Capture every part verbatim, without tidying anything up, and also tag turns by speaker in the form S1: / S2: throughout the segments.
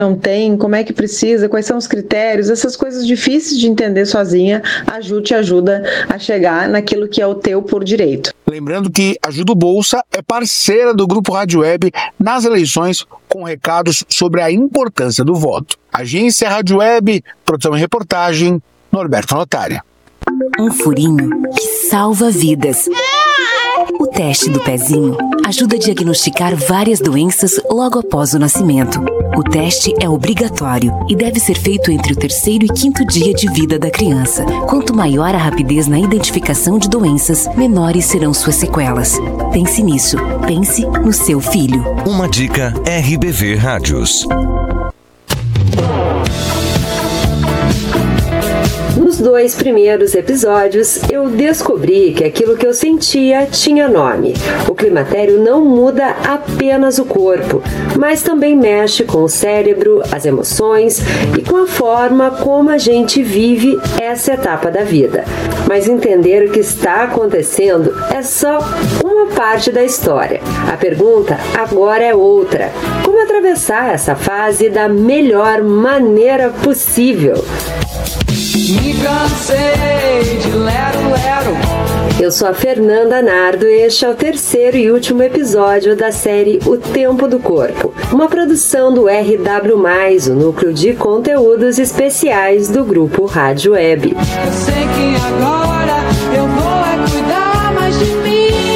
S1: não tem, como é que precisa, quais são os critérios, essas coisas difíceis de entender sozinha, a Ju te ajuda a chegar naquilo que é o teu por direito.
S2: Lembrando que a Ju do Bolsa é parceira do Grupo Rádio Web nas eleições, com recados sobre a importância do voto. Agência Rádio Web, produção e reportagem, Norberto Notária.
S3: Um furinho que salva vidas. O teste do pezinho ajuda a diagnosticar várias doenças logo após o nascimento. O teste é obrigatório e deve ser feito entre o terceiro e quinto dia de vida da criança. Quanto maior a rapidez na identificação de doenças, menores serão suas sequelas. Pense nisso. Pense no seu filho.
S4: Uma dica R B V Rádios.
S5: Nos dois primeiros episódios, eu descobri que aquilo que eu sentia tinha nome. O climatério não muda apenas o corpo, mas também mexe com o cérebro, as emoções e com a forma como a gente vive essa etapa da vida. Mas entender o que está acontecendo é só uma parte da história. A pergunta agora é outra: como atravessar essa fase da melhor maneira possível?
S6: Me cansei de lero, lero.
S5: Eu sou a Fernanda Nardo e este é o terceiro e último episódio da série O Tempo do Corpo, uma produção do R W mais, o núcleo de conteúdos especiais do Grupo Rádio Web.
S6: Eu sei que agora eu vou é cuidar mais de mim.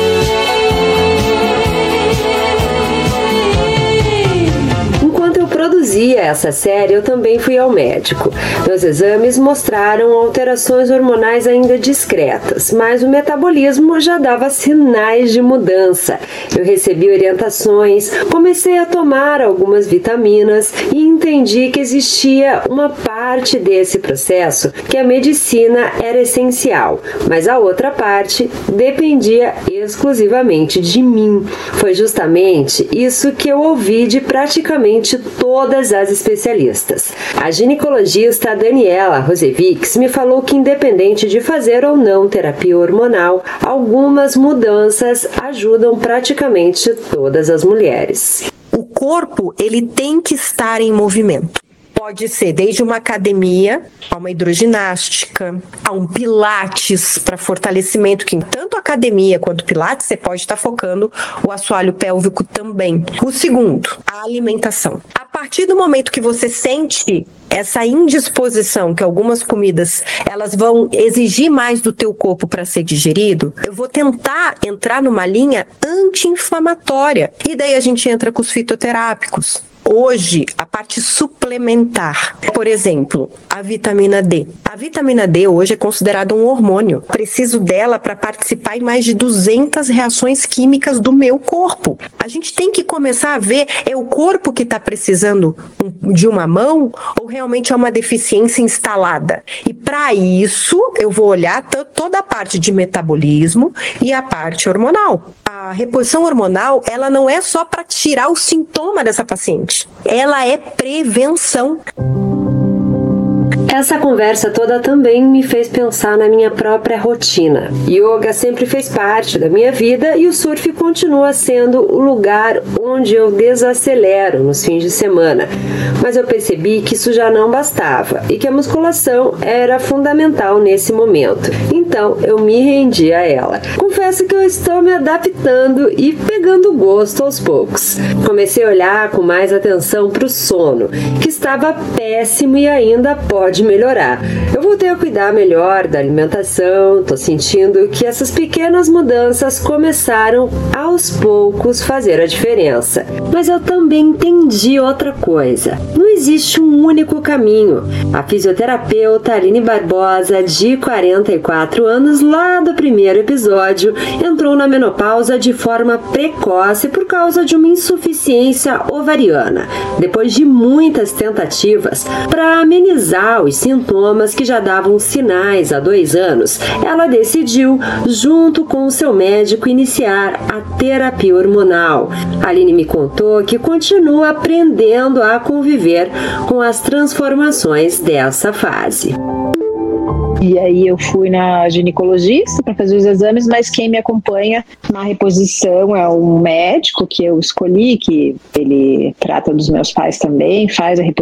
S5: Produzia essa série, eu também fui ao médico. Meus exames mostraram alterações hormonais ainda discretas, mas o metabolismo já dava sinais de mudança. Eu recebi orientações, comecei a tomar algumas vitaminas e entendi que existia uma parte desse processo que a medicina era essencial, mas a outra parte dependia exclusivamente de mim. Foi justamente isso que eu ouvi de praticamente todas as especialistas. A ginecologista Daniela Rosevics me falou que, independente de fazer ou não terapia hormonal, algumas mudanças ajudam praticamente todas as mulheres.
S7: O corpo, ele tem que estar em movimento. Pode ser desde uma academia, a uma hidroginástica, a um pilates para fortalecimento, que em tanto academia quanto pilates você pode estar focando o assoalho pélvico também. O segundo, a alimentação. A partir do momento que você sente essa indisposição que algumas comidas elas vão exigir mais do teu corpo para ser digerido, eu vou tentar entrar numa linha anti-inflamatória. E daí a gente entra com os fitoterápicos. Hoje, a parte suplementar, por exemplo, a vitamina D. A vitamina D hoje é considerada um hormônio. Preciso dela para participar em mais de duzentas reações químicas do meu corpo. A gente tem que começar a ver, é o corpo que está precisando de uma mão ou realmente é uma deficiência instalada? E para isso, eu vou olhar t- toda a parte de metabolismo e a parte hormonal. A reposição hormonal, ela não é só para tirar o sintoma dessa paciente. Ela é prevenção.
S5: Essa conversa toda também me fez pensar na minha própria rotina. Yoga sempre fez parte da minha vida e o surf continua sendo o lugar onde eu desacelero nos fins de semana. Mas eu percebi que isso já não bastava e que a musculação era fundamental nesse momento. Então eu me rendi a ela. Confesso que eu estou me adaptando e pegando gosto aos poucos. Comecei a olhar com mais atenção para o sono, que estava péssimo e ainda pode melhorar. Eu voltei a cuidar melhor da alimentação, tô sentindo que essas pequenas mudanças começaram aos poucos fazer a diferença. Mas eu também entendi outra coisa. Não existe um único caminho. A fisioterapeuta Aline Barbosa, de quarenta e quatro anos, lá do primeiro episódio, entrou na menopausa de forma precoce por causa de uma insuficiência ovariana. Depois de muitas tentativas para amenizar os sintomas que já davam sinais há dois anos, ela decidiu, junto com o seu médico, iniciar a terapia hormonal. A Aline me contou que continua aprendendo a conviver com as transformações dessa fase.
S8: E aí eu fui na ginecologista para fazer os exames, mas quem me acompanha na reposição é um médico que eu escolhi, que ele trata dos meus pais também, faz a reposição